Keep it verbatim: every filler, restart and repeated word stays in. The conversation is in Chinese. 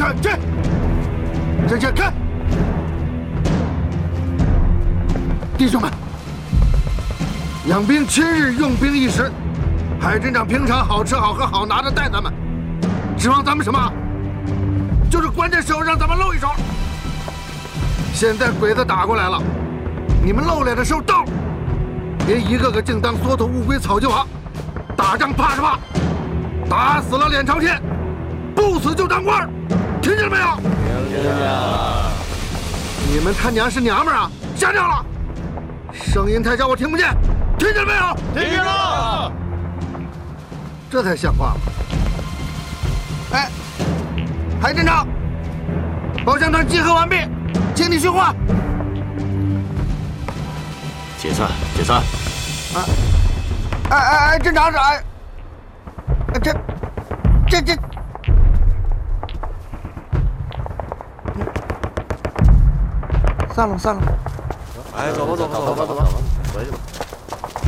看，去，向前看。弟兄们，养兵千日，用兵一时。海镇长平常好吃好喝好拿的待咱们，指望咱们什么？就是关键时候让咱们露一手。现在鬼子打过来了，你们露脸的时候到了，别一个个净当缩头乌龟草就好。打仗怕是怕，打死了脸朝天，不死就当官，听见了没有？ 听见了。 你们他娘是娘们儿啊？吓尿了，声音太小我听不见，听见了没有？ 听见了。 这才像话吗？哎，海镇长，保乡团集合完毕，请你训话。 解散，解散。 啊，哎哎哎，镇长，哎，这，这这，散了散了。 哎，走吧走吧走吧走吧，回去吧。